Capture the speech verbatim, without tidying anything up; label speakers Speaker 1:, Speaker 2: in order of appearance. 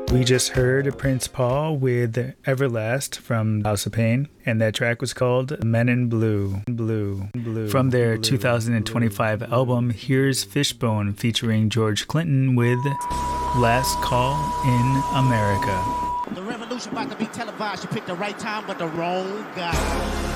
Speaker 1: We just heard Prince Paul with Everlast from House of Pain, and that track was called Men in Blue. Blue. Blue. From their blue, two thousand twenty-five blue, album, here's Fishbone featuring George Clinton with Last Call in America.
Speaker 2: The revolution about to be televised. You picked the right time, but the wrong guy.